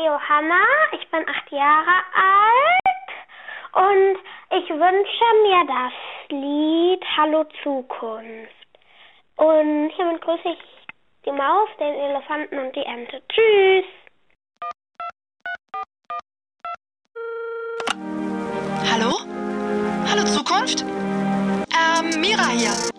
Johanna, ich bin 8 Jahre alt und ich wünsche mir das Lied Hallo Zukunft. Und hiermit grüße ich die Maus, den Elefanten und die Ente. Tschüss! Hallo? Hallo Zukunft? Mira hier.